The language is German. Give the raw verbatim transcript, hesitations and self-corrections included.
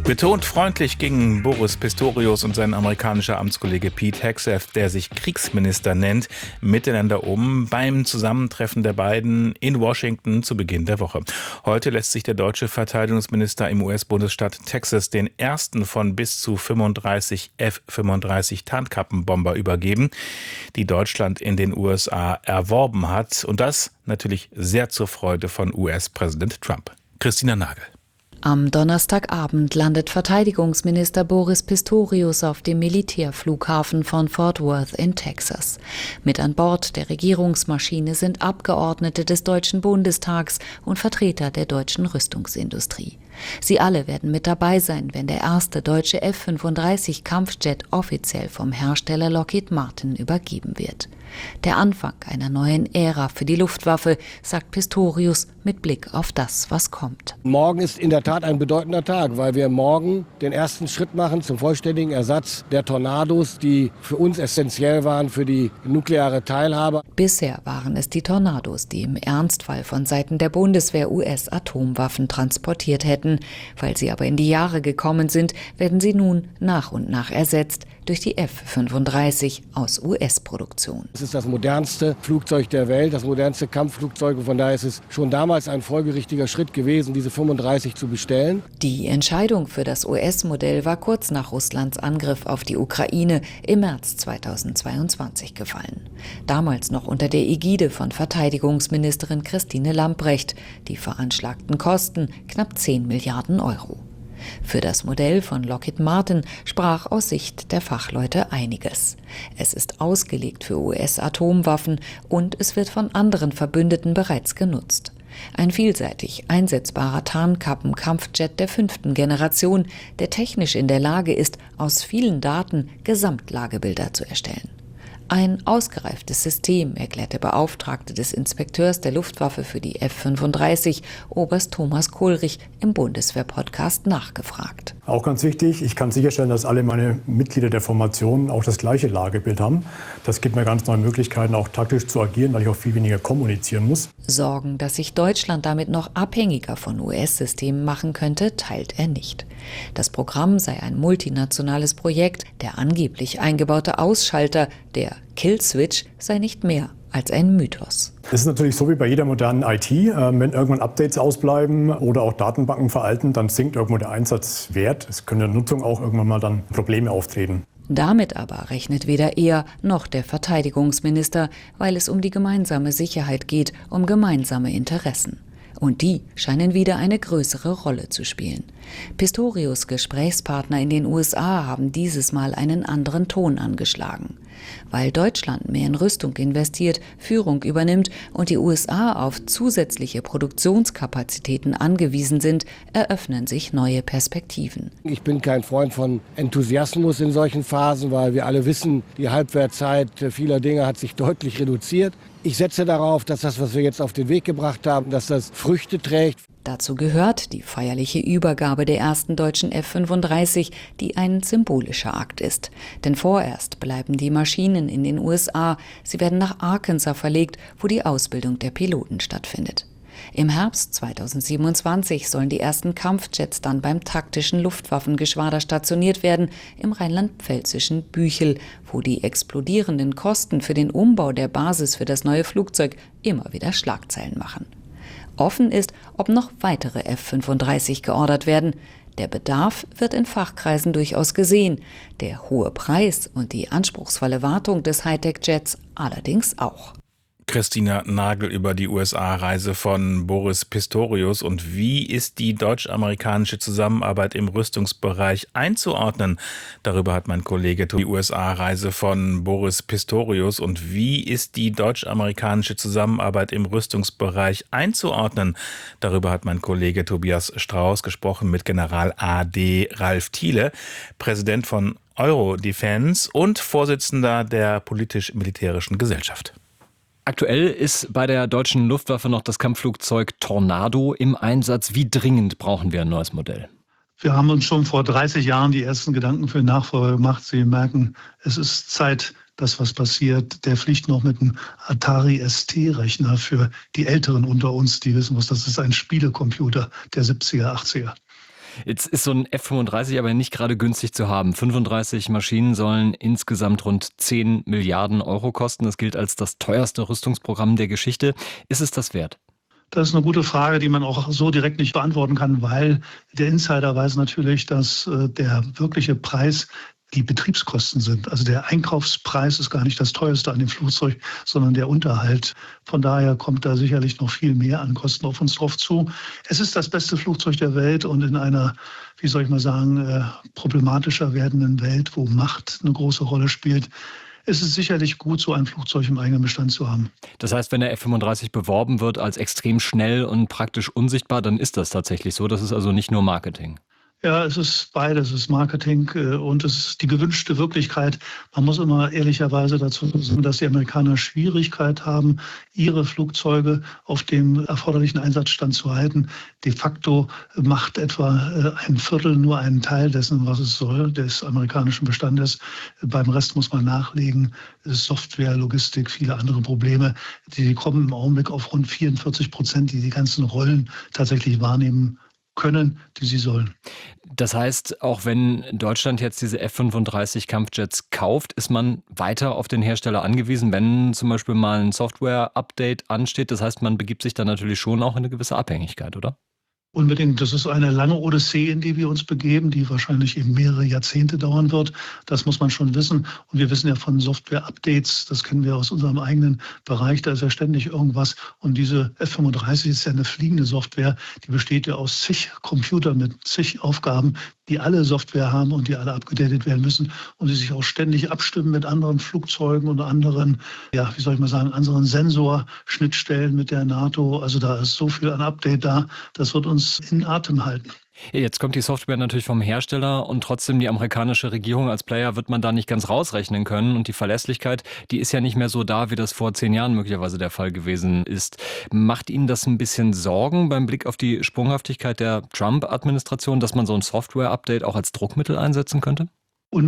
Betont freundlich gingen Boris Pistorius und sein amerikanischer Amtskollege Pete Hegseth, der sich Kriegsminister nennt, miteinander um beim Zusammentreffen der beiden in Washington zu Beginn der Woche. Heute lässt sich der deutsche Verteidigungsminister im U S-Bundesstaat Texas den ersten von bis zu fünfunddreißig F fünfunddreißig Tarnkappenbomber übergeben, die Deutschland in den U S A erworben hat. Und das natürlich sehr zur Freude von U S-Präsident Trump. Christina Nagel. Am Donnerstagabend landet Verteidigungsminister Boris Pistorius auf dem Militärflughafen von Fort Worth in Texas. Mit an Bord der Regierungsmaschine sind Abgeordnete des Deutschen Bundestags und Vertreter der deutschen Rüstungsindustrie. Sie alle werden mit dabei sein, wenn der erste deutsche F fünfunddreißig Kampfjet offiziell vom Hersteller Lockheed Martin übergeben wird. Der Anfang einer neuen Ära für die Luftwaffe, sagt Pistorius mit Blick auf das, was kommt. Morgen ist in der Tat ein bedeutender Tag, weil wir morgen den ersten Schritt machen zum vollständigen Ersatz der Tornados, die für uns essentiell waren für die nukleare Teilhabe. Bisher waren es die Tornados, die im Ernstfall von Seiten der Bundeswehr U S-Atomwaffen transportiert hätten. Weil sie aber in die Jahre gekommen sind, werden sie nun nach und nach ersetzt durch die F fünfunddreißig aus U S-Produktion. Es ist das modernste Flugzeug der Welt, das modernste Kampfflugzeug. Und von daher ist es schon damals ein folgerichtiger Schritt gewesen, diese fünfunddreißig zu bestellen. Die Entscheidung für das U S-Modell war kurz nach Russlands Angriff auf die Ukraine im März zweitausendzweiundzwanzig gefallen. Damals noch unter der Ägide von Verteidigungsministerin Christine Lambrecht. Die veranschlagten Kosten knapp zehn Milliarden Euro. Für das Modell von Lockheed Martin sprach aus Sicht der Fachleute einiges. Es ist ausgelegt für U S-Atomwaffen und es wird von anderen Verbündeten bereits genutzt. Ein vielseitig einsetzbarer Tarnkappen-Kampfjet der fünften Generation, der technisch in der Lage ist, aus vielen Daten Gesamtlagebilder zu erstellen. Ein ausgereiftes System, erklärte Beauftragte des Inspekteurs der Luftwaffe für die F fünfunddreißig, Oberst Thomas Kohlrich, im Bundeswehr-Podcast nachgefragt. Auch ganz wichtig, ich kann sicherstellen, dass alle meine Mitglieder der Formation auch das gleiche Lagebild haben. Das gibt mir ganz neue Möglichkeiten, auch taktisch zu agieren, weil ich auch viel weniger kommunizieren muss. Sorgen, dass sich Deutschland damit noch abhängiger von U S-Systemen machen könnte, teilt er nicht. Das Programm sei ein multinationales Projekt, der angeblich eingebaute Ausschalter, der Killswitch, sei nicht mehr als ein Mythos. Es ist natürlich so wie bei jeder modernen I T. Wenn irgendwann Updates ausbleiben oder auch Datenbanken veralten, dann sinkt irgendwo der Einsatzwert. Es können in der Nutzung auch irgendwann mal dann Probleme auftreten. Damit aber rechnet weder er noch der Verteidigungsminister, weil es um die gemeinsame Sicherheit geht, um gemeinsame Interessen. Und die scheinen wieder eine größere Rolle zu spielen. Pistorius' Gesprächspartner in den U S A haben dieses Mal einen anderen Ton angeschlagen. Weil Deutschland mehr in Rüstung investiert, Führung übernimmt und die U S A auf zusätzliche Produktionskapazitäten angewiesen sind, eröffnen sich neue Perspektiven. Ich bin kein Freund von Enthusiasmus in solchen Phasen, weil wir alle wissen, die Halbwertzeit vieler Dinge hat sich deutlich reduziert. Ich setze darauf, dass das, was wir jetzt auf den Weg gebracht haben, dass das Früchte trägt. Dazu gehört die feierliche Übergabe der ersten deutschen F fünfunddreißig, die ein symbolischer Akt ist. Denn vorerst bleiben die Maschinen in den U S A. Sie werden nach Arkansas verlegt, wo die Ausbildung der Piloten stattfindet. Im Herbst zweitausendsiebenundzwanzig sollen die ersten Kampfjets dann beim taktischen Luftwaffengeschwader stationiert werden, im rheinland-pfälzischen Büchel, wo die explodierenden Kosten für den Umbau der Basis für das neue Flugzeug immer wieder Schlagzeilen machen. Offen ist, ob noch weitere F fünfunddreißig geordert werden. Der Bedarf wird in Fachkreisen durchaus gesehen, der hohe Preis und die anspruchsvolle Wartung des Hightech-Jets allerdings auch. Christina Nagel über die U S A-Reise von Boris Pistorius und wie ist die deutsch-amerikanische Zusammenarbeit im Rüstungsbereich einzuordnen? Darüber hat mein Kollege die U S A-Reise von Boris Pistorius und wie ist die deutsch-amerikanische Zusammenarbeit im Rüstungsbereich einzuordnen? Darüber hat mein Kollege Tobias Strauß gesprochen mit General A D Ralf Thiele, Präsident von Eurodefense und Vorsitzender der politisch-militärischen Gesellschaft. Aktuell ist bei der deutschen Luftwaffe noch das Kampfflugzeug Tornado im Einsatz. Wie dringend brauchen wir ein neues Modell? Wir haben uns schon vor dreißig Jahren die ersten Gedanken für den Nachfolger gemacht. Sie merken, es ist Zeit, dass was passiert. Der fliegt noch mit einem Atari S T-Rechner für die Älteren unter uns, die wissen, was das ist, ein Spielecomputer der siebziger, achtziger. Jetzt ist so ein F fünfunddreißig aber nicht gerade günstig zu haben. fünfunddreißig Maschinen sollen insgesamt rund zehn Milliarden Euro kosten. Das gilt als das teuerste Rüstungsprogramm der Geschichte. Ist es das wert? Das ist eine gute Frage, die man auch so direkt nicht beantworten kann, weil der Insider weiß natürlich, dass äh, der wirkliche Preis die Betriebskosten sind. Also der Einkaufspreis ist gar nicht das teuerste an dem Flugzeug, sondern der Unterhalt. Von daher kommt da sicherlich noch viel mehr an Kosten auf uns drauf zu. Es ist das beste Flugzeug der Welt und in einer, wie soll ich mal sagen, äh, problematischer werdenden Welt, wo Macht eine große Rolle spielt, ist es sicherlich gut, so ein Flugzeug im eigenen Bestand zu haben. Das heißt, wenn der F fünfunddreißig beworben wird als extrem schnell und praktisch unsichtbar, dann ist das tatsächlich so. Das ist also nicht nur Marketing. Ja, es ist beides. Es ist Marketing äh, und es ist die gewünschte Wirklichkeit. Man muss immer ehrlicherweise dazu sagen, dass die Amerikaner Schwierigkeit haben, ihre Flugzeuge auf dem erforderlichen Einsatzstand zu halten. De facto macht etwa äh, ein Viertel nur einen Teil dessen, was es soll, des amerikanischen Bestandes. Beim Rest muss man nachlegen. Software, Logistik, viele andere Probleme. Die kommen im Augenblick auf rund vierundvierzig Prozent, die die ganzen Rollen tatsächlich wahrnehmen können, die sie sollen. Das heißt, auch wenn Deutschland jetzt diese F fünfunddreißig Kampfjets kauft, ist man weiter auf den Hersteller angewiesen, wenn zum Beispiel mal ein Software-Update ansteht. Das heißt, man begibt sich dann natürlich schon auch in eine gewisse Abhängigkeit, oder? Unbedingt. Das ist eine lange Odyssee, in die wir uns begeben, die wahrscheinlich eben mehrere Jahrzehnte dauern wird. Das muss man schon wissen. Und wir wissen ja von Software-Updates, das kennen wir aus unserem eigenen Bereich, da ist ja ständig irgendwas. Und diese F fünfunddreißig ist ja eine fliegende Software, die besteht ja aus zig Computern mit zig Aufgaben, die alle Software haben und die alle abgedatet werden müssen und die sich auch ständig abstimmen mit anderen Flugzeugen und anderen, ja, wie soll ich mal sagen, anderen Sensorschnittstellen mit der NATO. Also da ist so viel an Update da, das wird uns in Atem halten. Jetzt kommt die Software natürlich vom Hersteller und trotzdem die amerikanische Regierung als Player wird man da nicht ganz rausrechnen können. Und die Verlässlichkeit, die ist ja nicht mehr so da, wie das vor zehn Jahren möglicherweise der Fall gewesen ist. Macht Ihnen das ein bisschen Sorgen beim Blick auf die Sprunghaftigkeit der Trump-Administration, dass man so ein Software-Update auch als Druckmittel einsetzen könnte?